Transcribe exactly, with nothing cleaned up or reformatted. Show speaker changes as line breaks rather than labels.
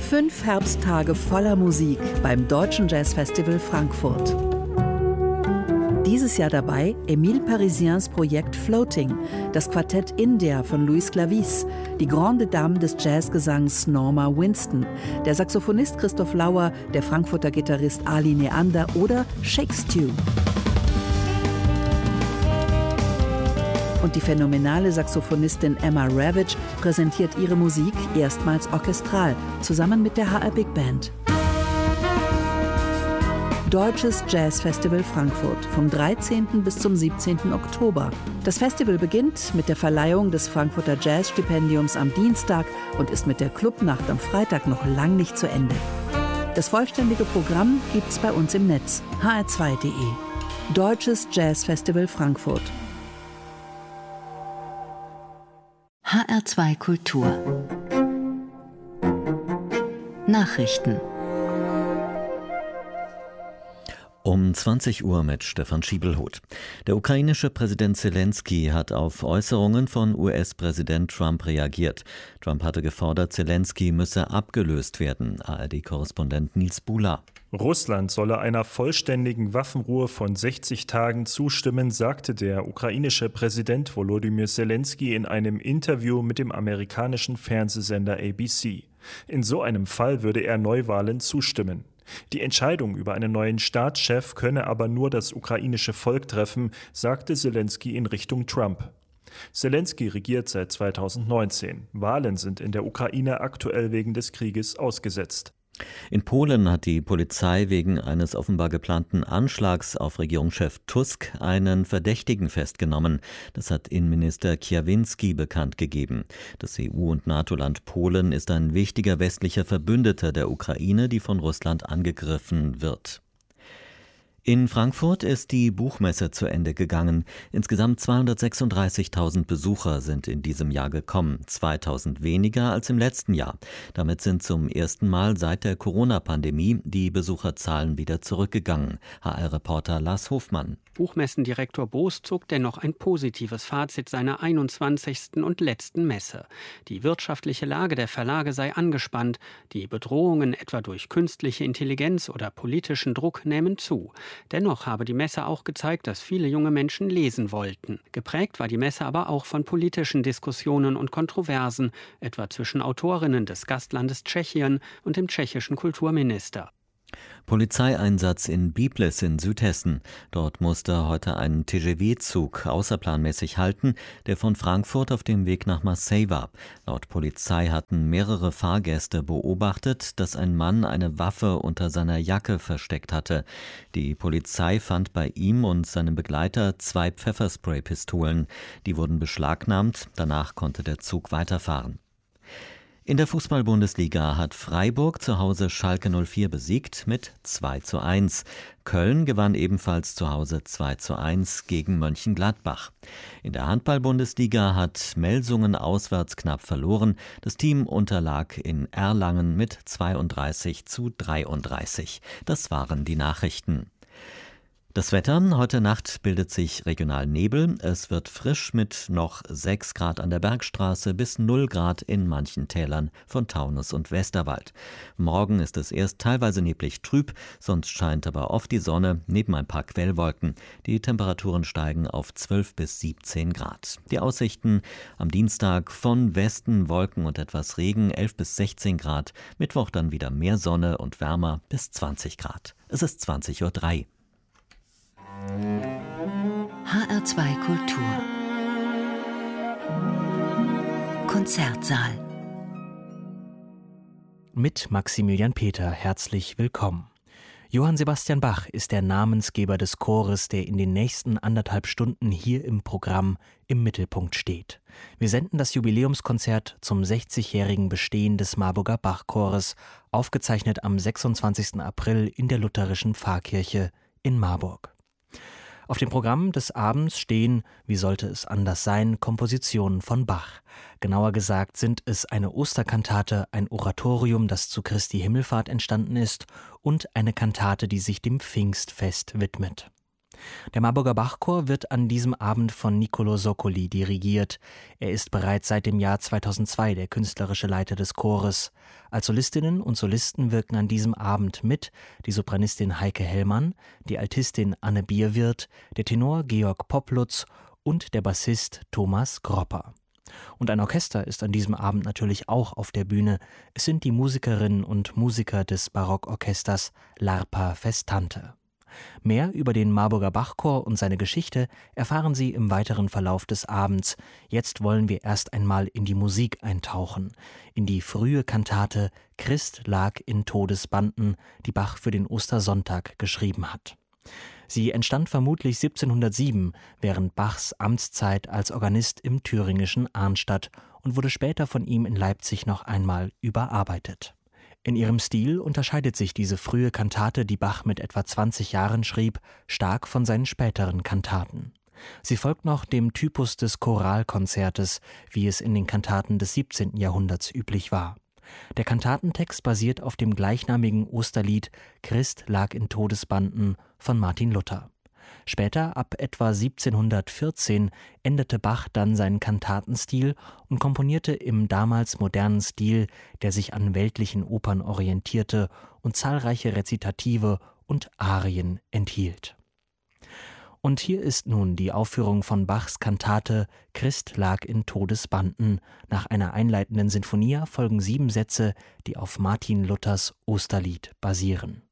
Fünf Herbsttage voller Musik beim Deutschen Jazzfestival Frankfurt. Dieses Jahr dabei Émile Parisiens Projekt Floating, das Quartett India von Louis Clavis, die Grande Dame des Jazzgesangs Norma Winston, der Saxophonist Christoph Lauer, der Frankfurter Gitarrist Ali Neander oder Shake Stew. Und die phänomenale Saxophonistin Emma Ravitch präsentiert ihre Musik erstmals orchestral, zusammen mit der H R Big Band. Deutsches Jazzfestival Frankfurt vom dreizehnten bis zum siebzehnten Oktober. Das Festival beginnt mit der Verleihung des Frankfurter Jazzstipendiums am Dienstag und ist mit der Clubnacht am Freitag noch lang nicht zu Ende. Das vollständige Programm gibt's bei uns im Netz h r zwei punkt d e. Deutsches Jazzfestival Frankfurt.
H R zwei Kultur Nachrichten
Um zwanzig Uhr mit Stefan Schiebelhoth. Der ukrainische Präsident Zelensky hat auf Äußerungen von U S-Präsident Trump reagiert. Trump hatte gefordert, Zelensky müsse abgelöst werden. A R D-Korrespondent Nils Bula.
Russland solle einer vollständigen Waffenruhe von sechzig Tagen zustimmen, sagte der ukrainische Präsident Volodymyr Zelensky in einem Interview mit dem amerikanischen Fernsehsender A B C. In so einem Fall würde er Neuwahlen zustimmen. Die Entscheidung über einen neuen Staatschef könne aber nur das ukrainische Volk treffen, sagte Zelensky in Richtung Trump. Zelensky regiert seit zweitausendneunzehn. Wahlen sind in der Ukraine aktuell wegen des Krieges ausgesetzt.
In Polen hat die Polizei wegen eines offenbar geplanten Anschlags auf Regierungschef Tusk einen Verdächtigen festgenommen. Das hat Innenminister Kwiatkowski bekannt gegeben. Das E U- und NATO-Land Polen ist ein wichtiger westlicher Verbündeter der Ukraine, die von Russland angegriffen wird. In Frankfurt ist die Buchmesse zu Ende gegangen. Insgesamt zweihundertsechsunddreißigtausend Besucher sind in diesem Jahr gekommen, zweitausend weniger als im letzten Jahr. Damit sind zum ersten Mal seit der Corona-Pandemie die Besucherzahlen wieder zurückgegangen. H R-Reporter Lars Hofmann.
Buchmessendirektor Boos zog dennoch ein positives Fazit seiner einundzwanzigsten und letzten Messe. Die wirtschaftliche Lage der Verlage sei angespannt, die Bedrohungen etwa durch künstliche Intelligenz oder politischen Druck nähmen zu. Dennoch habe die Messe auch gezeigt, dass viele junge Menschen lesen wollten. Geprägt war die Messe aber auch von politischen Diskussionen und Kontroversen, etwa zwischen Autorinnen des Gastlandes Tschechien und dem tschechischen Kulturminister.
Polizeieinsatz in Biblis in Südhessen. Dort musste heute ein T G V-Zug außerplanmäßig halten, der von Frankfurt auf dem Weg nach Marseille war. Laut Polizei hatten mehrere Fahrgäste beobachtet, dass ein Mann eine Waffe unter seiner Jacke versteckt hatte. Die Polizei fand bei ihm und seinem Begleiter zwei Pfefferspray-Pistolen. Die wurden beschlagnahmt, danach konnte der Zug weiterfahren. In der Fußball-Bundesliga hat Freiburg zu Hause Schalke null vier besiegt mit zwei zu eins. Köln gewann ebenfalls zu Hause zwei zu eins gegen Mönchengladbach. In der Handball-Bundesliga hat Melsungen auswärts knapp verloren. Das Team unterlag in Erlangen mit zweiunddreißig zu dreiunddreißig. Das waren die Nachrichten. Das Wetter: Heute Nacht bildet sich regional Nebel. Es wird frisch mit noch sechs Grad an der Bergstraße bis null Grad in manchen Tälern von Taunus und Westerwald. Morgen ist es erst teilweise neblig trüb, sonst scheint aber oft die Sonne neben ein paar Quellwolken. Die Temperaturen steigen auf zwölf bis siebzehn Grad. Die Aussichten: am Dienstag von Westen Wolken und etwas Regen, elf bis sechzehn Grad. Mittwoch dann wieder mehr Sonne und wärmer bis zwanzig Grad. Es ist zwanzig Uhr drei.
H R zwei Kultur Konzertsaal
mit Maximilian Peter herzlich willkommen. Johann Sebastian Bach ist der Namensgeber des Chores, der in den nächsten anderthalb Stunden hier im Programm im Mittelpunkt steht. Wir senden das Jubiläumskonzert zum sechzigjährigen Bestehen des Marburger Bachchores, aufgezeichnet am sechsundzwanzigsten April in der lutherischen Pfarrkirche in Marburg. Auf dem Programm des Abends stehen, wie sollte es anders sein, Kompositionen von Bach. Genauer gesagt sind es eine Osterkantate, ein Oratorium, das zu Christi Himmelfahrt entstanden ist, und eine Kantate, die sich dem Pfingstfest widmet. Der Marburger Bachchor wird an diesem Abend von Niccolò Soccoli dirigiert. Er ist bereits seit dem Jahr zweitausendzwei der künstlerische Leiter des Chores. Als Solistinnen und Solisten wirken an diesem Abend mit die Sopranistin Heike Hellmann, die Altistin Anne Bierwirth, der Tenor Georg Poplutz und der Bassist Thomas Gropper. Und ein Orchester ist an diesem Abend natürlich auch auf der Bühne. Es sind die Musikerinnen und Musiker des Barockorchesters L'Arpa Festante. Mehr über den Marburger Bachchor und seine Geschichte erfahren Sie im weiteren Verlauf des Abends. Jetzt wollen wir erst einmal in die Musik eintauchen, in die frühe Kantate Christ lag in Todesbanden, die Bach für den Ostersonntag geschrieben hat. Sie entstand vermutlich siebzehnhundertsieben während Bachs Amtszeit als Organist im thüringischen Arnstadt und wurde später von ihm in Leipzig noch einmal überarbeitet. In ihrem Stil unterscheidet sich diese frühe Kantate, die Bach mit etwa zwanzig Jahren schrieb, stark von seinen späteren Kantaten. Sie folgt noch dem Typus des Choralkonzertes, wie es in den Kantaten des siebzehnten Jahrhunderts üblich war. Der Kantatentext basiert auf dem gleichnamigen Osterlied »Christ lag in Todesbanden« von Martin Luther. Später, ab etwa siebzehnhundertvierzehn, änderte Bach dann seinen Kantatenstil und komponierte im damals modernen Stil, der sich an weltlichen Opern orientierte und zahlreiche Rezitative und Arien enthielt. Und hier ist nun die Aufführung von Bachs Kantate »Christ lag in Todesbanden«. Nach einer einleitenden Sinfonia folgen sieben Sätze, die auf Martin Luthers Osterlied basieren.